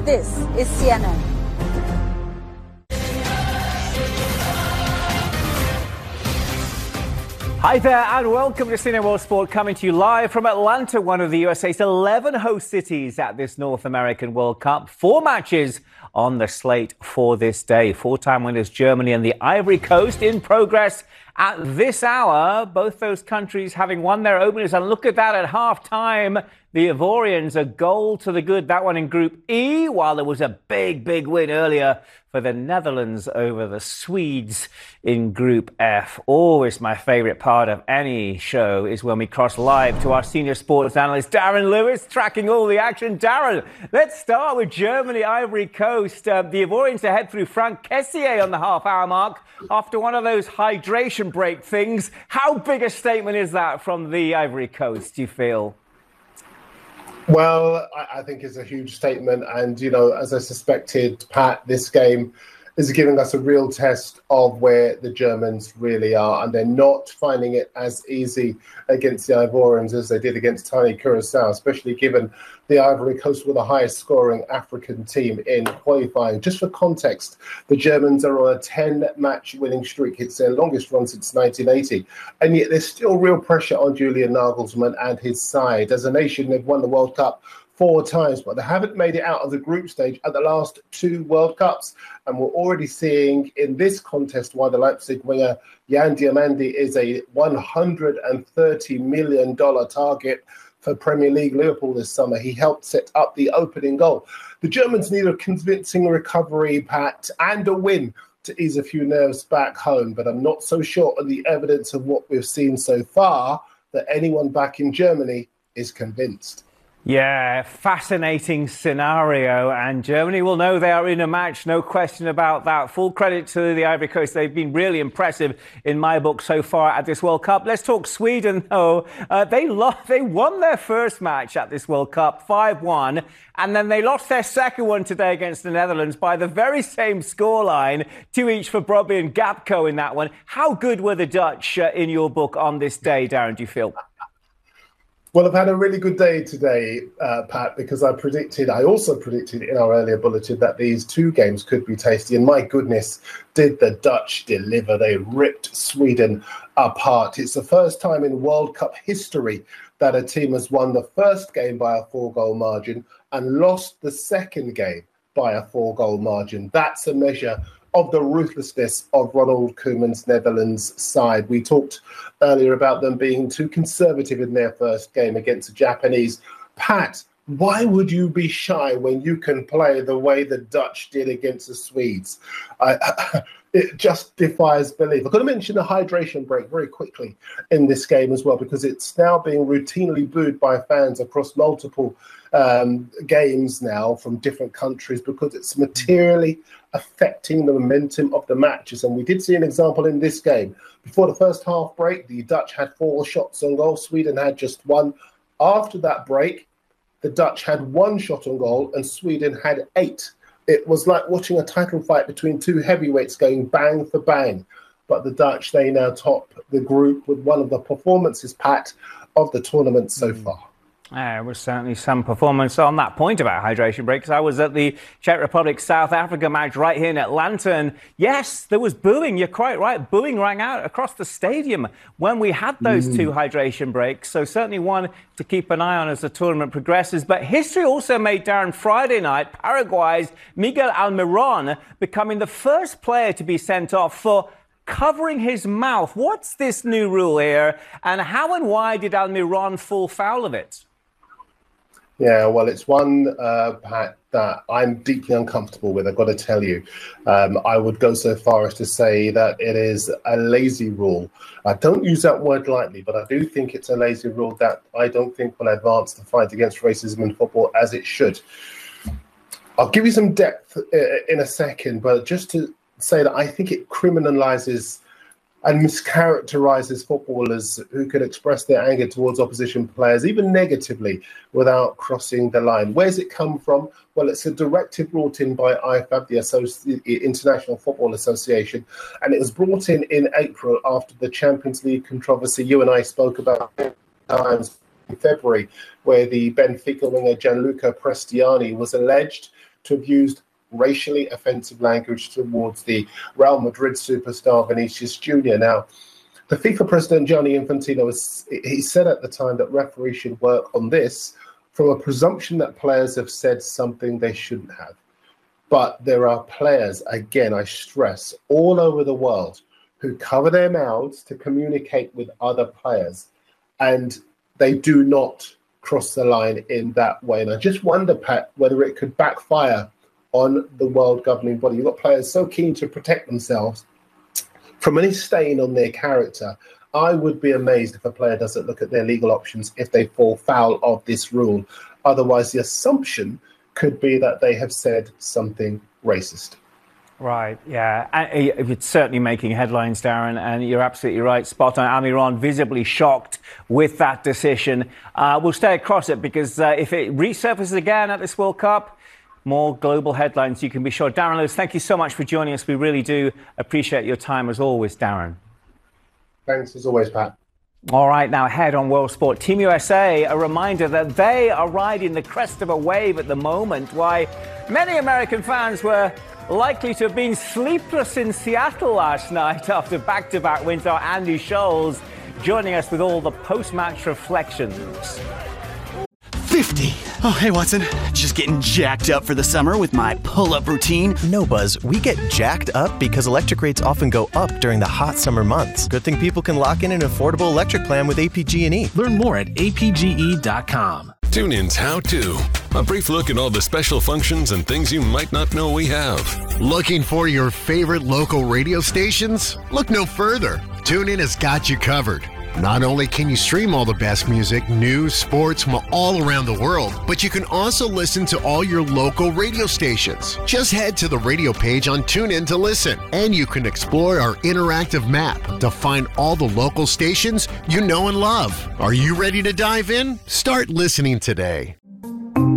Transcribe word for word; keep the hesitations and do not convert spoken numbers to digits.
This is C N N. Hi there and welcome to C N N World Sport, coming to you live from Atlanta, one of the U S A's eleven host cities at this North American World Cup. Four matches on the slate for this day. Four-time winners Germany and the Ivory Coast in progress at this hour. Both those countries having won their openers, and look at that at half-time. The Ivorians a goal to the good, that one in Group E, while there was a big, big win earlier for the Netherlands over the Swedes in Group F. Always my favourite part of any show is when we cross live to our senior sports analyst, Darren Lewis, tracking all the action. Darren, let's start with Germany, Ivory Coast. Uh, the Ivorians ahead through Franck Kessié on the half-hour mark after one of those hydration break things. How big a statement is that from the Ivory Coast, do you feel? Well, I think it's a huge statement. And, you know, as I suspected, Pat, this game is giving us a real test of where the Germans really are. And they're not finding it as easy against the Ivorians as they did against tiny Curacao, especially given the Ivory Coast were the highest scoring African team in qualifying. Just for context, the Germans are on a ten-match winning streak. It's their longest run since nineteen eighty. And yet there's still real pressure on Julian Nagelsmann and his side. As a nation, they've won the World Cup four times, but they haven't made it out of the group stage at the last two World Cups. And we're already seeing in this contest why the Leipzig winger Yan Diomande is a one hundred thirty million dollars target for Premier League Liverpool this summer. He helped set up the opening goal. The Germans need a convincing recovery, Pat, and a win to ease a few nerves back home. But I'm not so sure on the evidence of what we've seen so far that anyone back in Germany is convinced. Yeah, fascinating scenario, and Germany will know they are in a match, no question about that. Full credit to the Ivory Coast. They've been really impressive in my book so far at this World Cup. Let's talk Sweden, though. Uh, they, lost, they won their first match at this World Cup, five one, and then they lost their second one today against the Netherlands by the very same scoreline, two each for Brobbey and Gapco in that one. How good were the Dutch uh, in your book on this day, Darren, do you feel? Well, I've had a really good day today, uh, Pat, because I predicted, I also predicted in our earlier bulletin that these two games could be tasty. And my goodness, did the Dutch deliver. They ripped Sweden apart. It's the first time in World Cup history that a team has won the first game by a four-goal margin and lost the second game by a four-goal margin. That's a measure of the ruthlessness of Ronald Koeman's Netherlands side. We talked earlier about them being too conservative in their first game against the Japanese. Pat, why would you be shy when you can play the way the Dutch did against the Swedes? I, it just defies belief. I've got to mention the hydration break very quickly in this game as well, because it's now being routinely booed by fans across multiple um, games now from different countries because it's materially affecting the momentum of the matches. And we did see an example in this game. Before the first half break, the Dutch had four shots on goal. Sweden had just one. After that break, the Dutch had one shot on goal and Sweden had eight. It was like watching a title fight between two heavyweights going bang for bang. But the Dutch, they now top the group with one of the performances, Pat, of the tournament so far. There was certainly some performance on that point about hydration breaks. I was at the Czech Republic South Africa match right here in Atlanta, and yes, there was booing. You're quite right. Booing rang out across the stadium when we had those mm. two hydration breaks. So certainly one to keep an eye on as the tournament progresses. But history also made, Darren, Friday night, Paraguay's Miguel Almiron becoming the first player to be sent off for covering his mouth. What's this new rule here, and how and why did Almiron fall foul of it? Yeah, well, it's one, uh, Pat, that I'm deeply uncomfortable with, I've got to tell you. Um, I would go so far as to say that it is a lazy rule. I don't use that word lightly, but I do think it's a lazy rule that I don't think will advance the fight against racism in football as it should. I'll give you some depth in a second, but just to say that I think it criminalizes and mischaracterizes footballers who could express their anger towards opposition players, even negatively, without crossing the line. Where's it come from? Well, it's a directive brought in by I F A B, the Associ- International Football Association, and it was brought in in April after the Champions League controversy you and I spoke about times in February, where the Benfica winger Gianluca Prestiani was alleged to have used racially offensive language towards the Real Madrid superstar Vinicius Junior Now, the FIFA president, Gianni Infantino, was, he said at the time that referees should work on this from a presumption that players have said something they shouldn't have. But there are players, again, I stress, all over the world who cover their mouths to communicate with other players, and they do not cross the line in that way. And I just wonder, Pat, whether it could backfire on the world governing body. You've got players so keen to protect themselves from any stain on their character. I would be amazed if a player doesn't look at their legal options if they fall foul of this rule. Otherwise, the assumption could be that they have said something racist. Right, yeah. It's certainly making headlines, Darren, and you're absolutely right. Spot on. Almiron visibly shocked with that decision. Uh, we'll stay across it because uh, if it resurfaces again at this World Cup, more global headlines, you can be sure. Darren Lewis, thank you so much for joining us. We really do appreciate your time as always, Darren. Thanks as always, Pat. All right, now ahead on World Sport, Team U S A, a reminder that they are riding the crest of a wave at the moment. Why many American fans were likely to have been sleepless in Seattle last night after back-to-back wins. Our Andy Scholes joining us with all the post-match reflections. fifty. Oh, hey, Watson. Just getting jacked up for the summer with my pull-up routine. No, Buzz. We get jacked up because electric rates often go up during the hot summer months. Good thing people can lock in an affordable electric plan with A P G and E. Learn more at A P G E dot com. TuneIn's How To. A brief look at all the special functions and things you might not know we have. Looking for your favorite local radio stations? Look no further. TuneIn has got you covered. Not only can you stream all the best music, news, sports from all around the world, but you can also listen to all your local radio stations. Just head to the radio page on TuneIn to listen, and you can explore our interactive map to find all the local stations you know and love. Are you ready to dive in? Start listening today.